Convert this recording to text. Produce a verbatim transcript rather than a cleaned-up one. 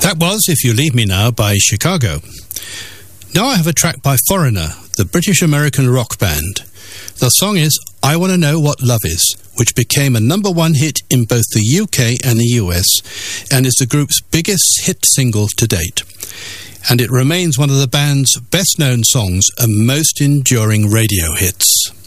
That was If You Leave Me Now by Chicago. Now I have a track by Foreigner, the British-American rock band. The song is I Want to Know What Love Is, which became a number one hit in both the U K and the U S, and is the group's biggest hit single to date. And it remains one of the band's best-known songs and most enduring radio hits.